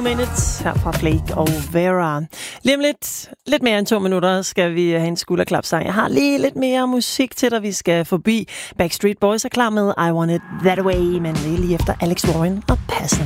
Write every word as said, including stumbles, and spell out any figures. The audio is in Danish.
Minutes her fra Flake og Vera. Lige om lidt, lidt mere end to minutter, skal vi have en skulderklapsang. Jeg har lige lidt mere musik til dig, vi skal forbi. Backstreet Boys er klar med I Want It That Way, men det er lige efter Alex Warren og Passen.